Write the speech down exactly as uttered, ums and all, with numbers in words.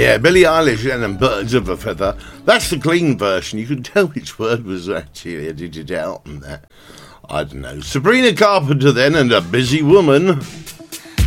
Yeah, Billie Eilish and Birds of a Feather. That's the clean version. You can tell which word was actually edited out and that. I don't know. Sabrina Carpenter then, and A Busy Woman.